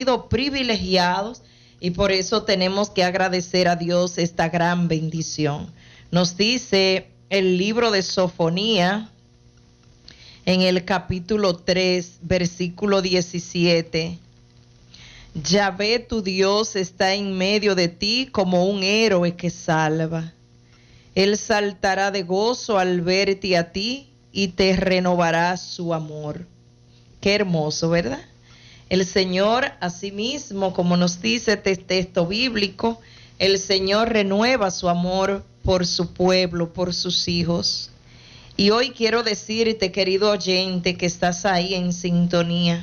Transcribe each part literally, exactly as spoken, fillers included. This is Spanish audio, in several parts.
sido privilegiados y por eso tenemos que agradecer a Dios esta gran bendición. Nos dice el libro de Sofonía en el capítulo tres, versículo diecisiete. Yahvé tu Dios está en medio de ti como un héroe que salva. Él saltará de gozo al verte a ti y te renovará su amor. Qué hermoso, ¿verdad? El Señor, asimismo, como nos dice este texto bíblico, el Señor renueva su amor por su pueblo, por sus hijos. Y hoy quiero decirte, querido oyente, que estás ahí en sintonía,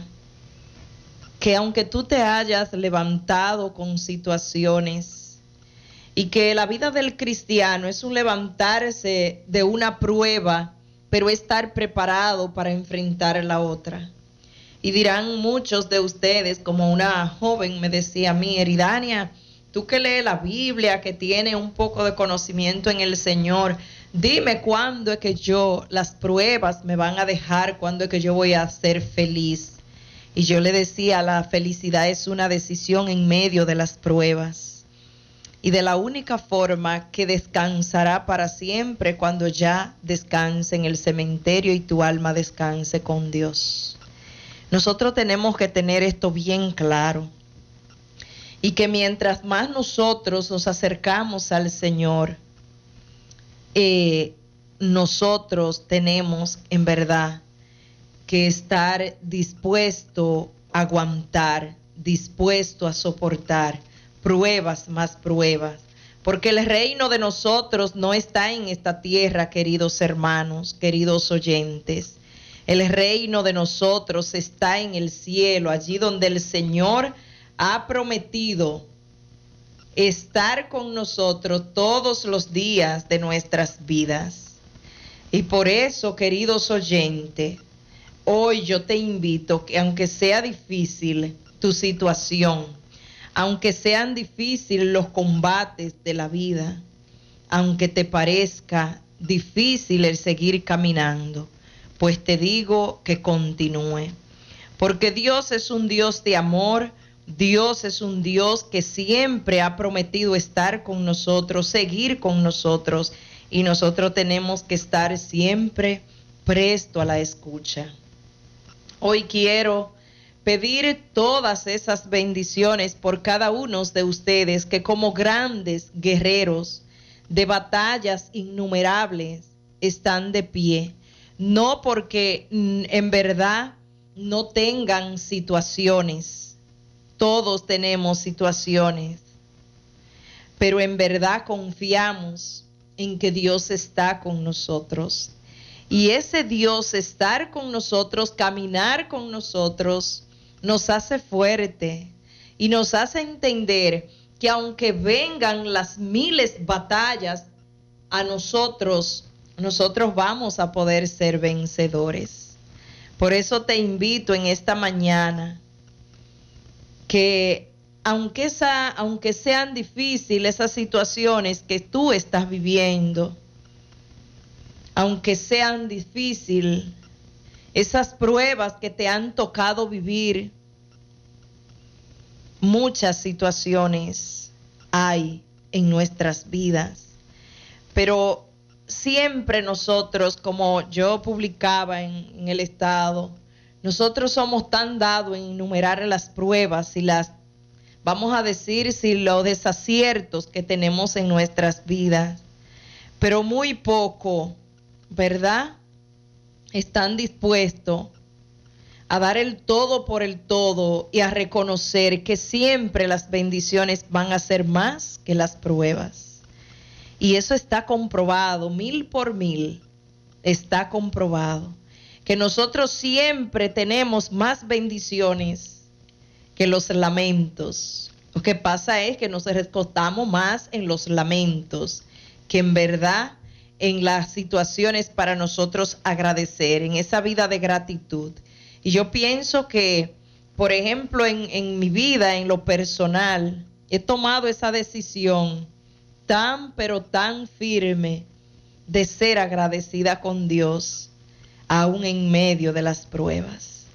que aunque tú te hayas levantado con situaciones y que la vida del cristiano es un levantarse de una prueba, pero estar preparado para enfrentar la otra. Y dirán muchos de ustedes, como una joven me decía a mí, Eridania, tú que lees la Biblia, que tiene un poco de conocimiento en el Señor, dime cuándo es que yo, las pruebas me van a dejar, cuándo es que yo voy a ser feliz. Y yo le decía, la felicidad es una decisión en medio de las pruebas. Y de la única forma que descansará para siempre cuando ya descanse en el cementerio y tu alma descanse con Dios. Nosotros tenemos que tener esto bien claro. Y que mientras más nosotros nos acercamos al Señor, eh, nosotros tenemos en verdad que estar dispuesto a aguantar, dispuesto a soportar pruebas más pruebas, porque el reino de nosotros no está en esta tierra, queridos hermanos, queridos oyentes. El reino de nosotros está en el cielo, allí donde el Señor ha prometido estar con nosotros todos los días de nuestras vidas. Y por eso, queridos oyentes, hoy yo te invito que aunque sea difícil tu situación, aunque sean difíciles los combates de la vida, aunque te parezca difícil el seguir caminando, pues te digo que continúe. Porque Dios es un Dios de amor, Dios es un Dios que siempre ha prometido estar con nosotros, seguir con nosotros, y nosotros tenemos que estar siempre presto a la escucha. Hoy quiero pedir todas esas bendiciones por cada uno de ustedes que como grandes guerreros de batallas innumerables están de pie. No porque en verdad no tengan situaciones, todos tenemos situaciones, pero en verdad confiamos en que Dios está con nosotros. Y ese Dios estar con nosotros, caminar con nosotros, nos hace fuerte y nos hace entender que aunque vengan las miles batallas a nosotros, nosotros vamos a poder ser vencedores. Por eso te invito en esta mañana que aunque, esa, aunque sean difíciles esas situaciones que tú estás viviendo, aunque sean difíciles esas pruebas que te han tocado vivir, muchas situaciones hay en nuestras vidas, pero siempre nosotros, como yo publicaba en, en el estado, nosotros somos tan dados en enumerar las pruebas y las, vamos a decir, si los desaciertos que tenemos en nuestras vidas, pero muy poco, ¿verdad?, están dispuestos a dar el todo por el todo y a reconocer que siempre las bendiciones van a ser más que las pruebas. Y eso está comprobado, mil por mil, está comprobado, que nosotros siempre tenemos más bendiciones que los lamentos. Lo que pasa es que nos recostamos más en los lamentos que en verdad en las situaciones para nosotros agradecer, en esa vida de gratitud. Y yo pienso que, por ejemplo, en, en mi vida, en lo personal, he tomado esa decisión tan, pero tan firme de ser agradecida con Dios, aún en medio de las pruebas.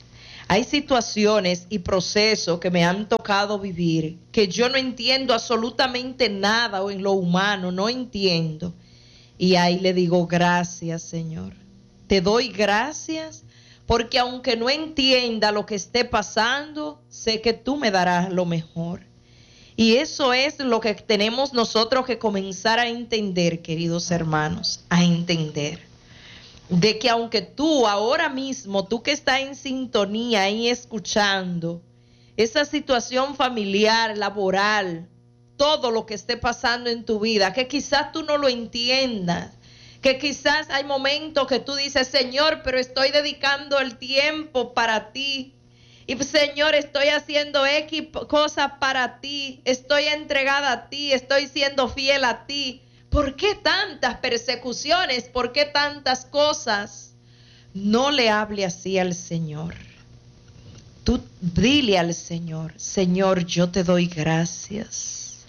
Hay situaciones y procesos que me han tocado vivir que yo no entiendo absolutamente nada o en lo humano, no entiendo. Y ahí le digo, gracias, Señor. Te doy gracias porque aunque no entienda lo que esté pasando, sé que tú me darás lo mejor. Y eso es lo que tenemos nosotros que comenzar a entender, queridos hermanos, a entender. De que aunque tú ahora mismo, tú que estás en sintonía y escuchando, esa situación familiar, laboral, todo lo que esté pasando en tu vida, que quizás tú no lo entiendas, que quizás hay momentos que tú dices, Señor, pero estoy dedicando el tiempo para ti. Y Señor, estoy haciendo X cosas para ti, estoy entregada a ti, estoy siendo fiel a ti. ¿Por qué tantas persecuciones? ¿Por qué tantas cosas? No le hable así al Señor. Tú dile al Señor, Señor, yo te doy gracias.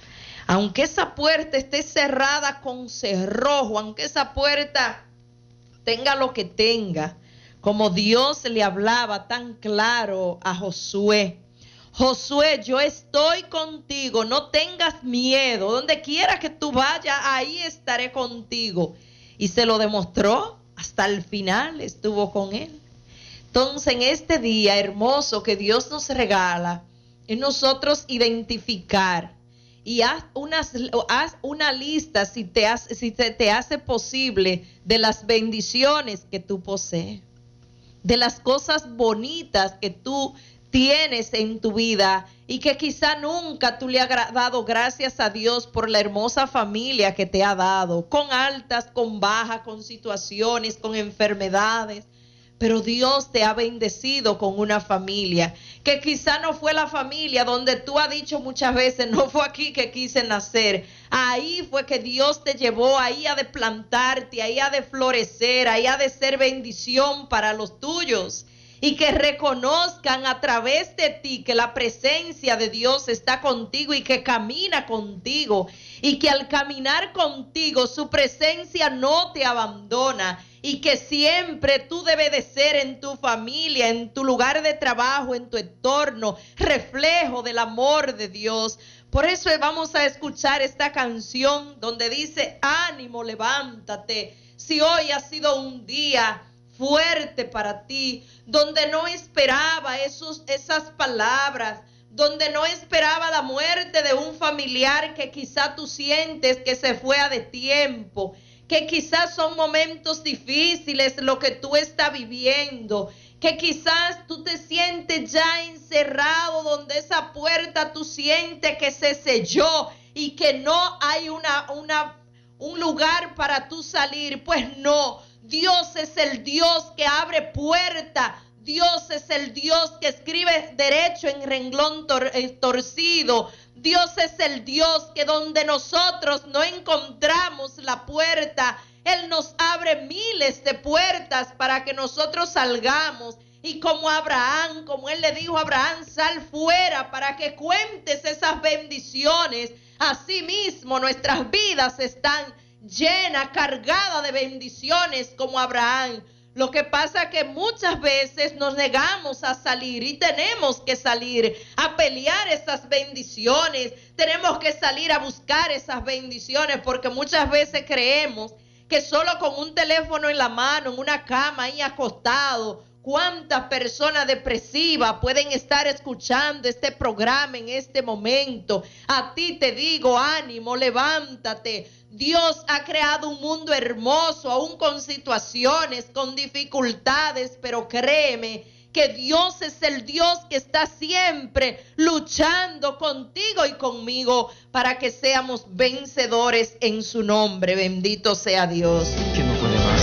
Aunque esa puerta esté cerrada con cerrojo, aunque esa puerta tenga lo que tenga, como Dios le hablaba tan claro a Josué. Josué, yo estoy contigo, no tengas miedo, donde quiera que tú vayas, ahí estaré contigo. Y se lo demostró, hasta el final estuvo con él. Entonces, en este día hermoso que Dios nos regala, es nosotros identificar y haz, unas, haz una lista, si, te hace, si te, te hace posible, de las bendiciones que tú posees, de las cosas bonitas que tú tienes en tu vida y que quizá nunca tú le has dado gracias a Dios por la hermosa familia que te ha dado, con altas, con bajas, con situaciones, con enfermedades. Pero Dios te ha bendecido con una familia que quizá no fue la familia donde tú has dicho muchas veces, no fue aquí que quise nacer. Ahí fue que Dios te llevó, ahí ha de plantarte, ahí ha de florecer, ahí ha de ser bendición para los tuyos. Y que reconozcan a través de ti que la presencia de Dios está contigo y que camina contigo. Y que al caminar contigo su presencia no te abandona. Y que siempre tú debes de ser en tu familia, en tu lugar de trabajo, en tu entorno, reflejo del amor de Dios. Por eso vamos a escuchar esta canción donde dice, ánimo, levántate. Si hoy ha sido un día fuerte para ti, donde no esperaba esos, esas palabras, donde no esperaba la muerte de un familiar que quizá tú sientes que se fue a de tiempo, que quizás son momentos difíciles lo que tú estás viviendo, que quizás tú te sientes ya encerrado, donde esa puerta tú sientes que se selló y que no hay una, una, un lugar para tú salir. Pues no, Dios es el Dios que abre puerta. Dios es el Dios que escribe derecho en renglón tor torcido. Dios es el Dios que donde nosotros no encontramos la puerta, Él nos abre miles de puertas para que nosotros salgamos. Y como Abraham, como Él le dijo a Abraham, sal fuera para que cuentes esas bendiciones. Asimismo, nuestras vidas están llenas, cargadas de bendiciones como Abraham. Lo que pasa es que muchas veces nos negamos a salir y tenemos que salir a pelear esas bendiciones. Tenemos que salir a buscar esas bendiciones porque muchas veces creemos que solo con un teléfono en la mano, en una cama ahí acostado, cuántas personas depresivas pueden estar escuchando este programa en este momento. A ti te digo, ánimo, levántate. Dios ha creado un mundo hermoso, aún con situaciones, con dificultades, pero créeme que Dios es el Dios que está siempre luchando contigo y conmigo para que seamos vencedores en su nombre. Bendito sea Dios. Que no puede más,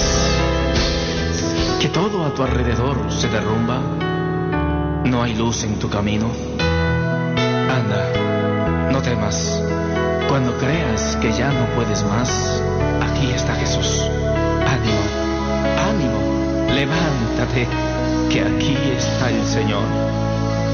que todo a tu alrededor se derrumba, no hay luz en tu camino. Anda, no temas. Cuando creas que ya no puedes más, aquí está Jesús. Ánimo, ánimo, levántate, que aquí está el Señor.